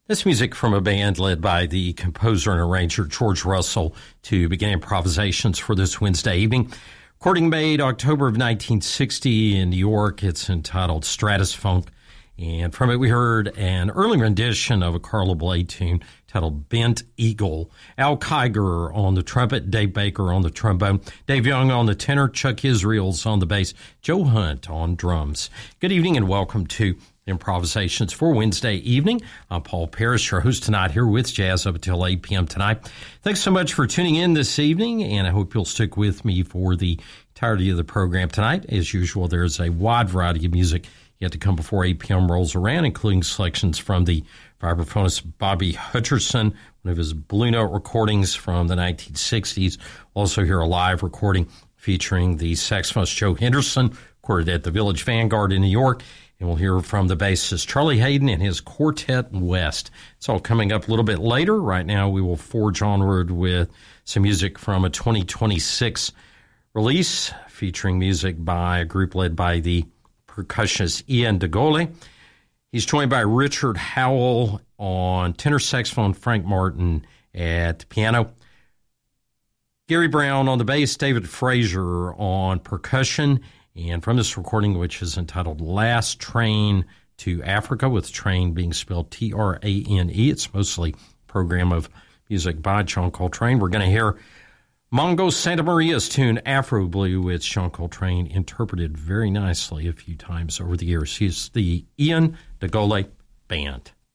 This music from a band led by the composer and arranger George Russell to begin improvisations for this Wednesday evening. Recording made October of 1960 in New York. It's entitled Stratus Funk. And from it we heard an early rendition of a Carla Bley tune titled Bent Eagle. Al Kiger on the trumpet, Dave Baker on the trombone, Dave Young on the tenor, Chuck Israels on the bass, Joe Hunt on drums. Good evening and welcome to Improvisations for Wednesday evening. I'm Paul Parrish, your host tonight, here with Jazz up until 8 p.m. tonight. Thanks so much for tuning in this evening, and I hope you'll stick with me for the entirety of the program tonight. As usual, there's a wide variety of music yet to come before 8 p.m. rolls around, including selections from the vibraphonist Bobby Hutcherson, one of his Blue Note recordings from the 1960s. We'll also hear a live recording featuring the saxophonist Joe Henderson, recorded at the Village Vanguard in New York. And we'll hear from the bassist Charlie Hayden and his Quartet West. It's all coming up a little bit later. Right now, we will forge onward with some music from a 2026 release featuring music by a group led by the percussionist Ian DeGole. He's joined by Richard Howell on tenor saxophone, Frank Martin at piano, Gary Brown on the bass, David Frazier on percussion. And from this recording, which is entitled Last Train to Africa, with train being spelled Trane, it's mostly a program of music by John Coltrane. We're going to hear Mongo Santa Maria's tune, Afro Blue, with John Coltrane interpreted very nicely a few times over the years. He's the Ian DeGole Band.